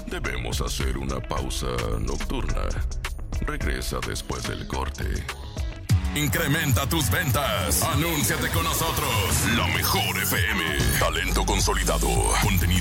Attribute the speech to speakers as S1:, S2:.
S1: Debemos hacer una pausa nocturna. Regresa después del corte.
S2: Incrementa tus ventas. Anúnciate con nosotros. La mejor FM. Talento consolidado. Contenido